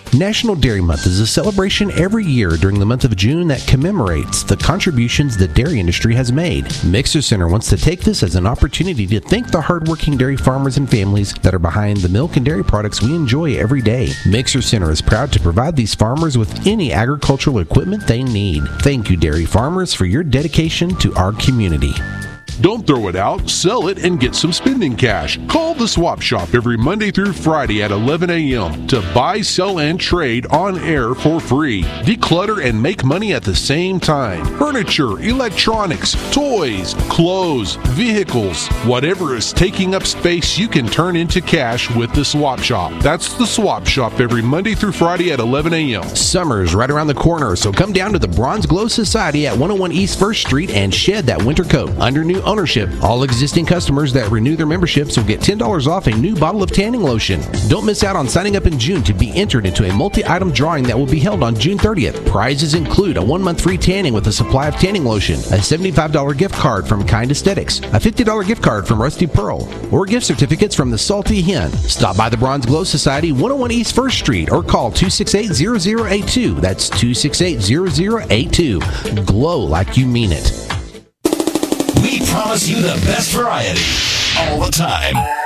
National Dairy Month is a celebration every year during the month of June that commemorates the contributions the dairy industry has made. Mixer Center wants to take this as an opportunity to thank the hardworking dairy farmers and families that are behind the milk and dairy products we enjoy every day. Mixer Center is proud to provide these farmers with any agricultural equipment they need. Thank you, dairy farmers, for your dedication to our community. Don't throw it out, sell it, and get some spending cash. Call the Swap Shop every Monday through Friday at 11 a.m. to buy, sell, and trade on air for free. Declutter and make money at the same time. Furniture, electronics, toys, clothes, vehicles, whatever is taking up space you can turn into cash with the Swap Shop. That's the Swap Shop every Monday through Friday at 11 a.m. Summer's right around the corner, so come down to the Bronze Glow Society at 101 East 1st Street and shed that winter coat. Under new ownership, all existing customers that renew their memberships will get $10 off a new bottle of tanning lotion. Don't miss out on signing up in June to be entered into a multi-item drawing that will be held on June 30th. Prizes include a 1-month free tanning with a supply of tanning lotion, a $75 gift card from Kind Aesthetics, a $50 gift card from Rusty Pearl, or gift certificates from the Salty Hen. Stop by the Bronze Glow Society, 101 East 1st Street, or call 268-0082. That's 268-0082. Glow like you mean it. We promise you the best variety all the time.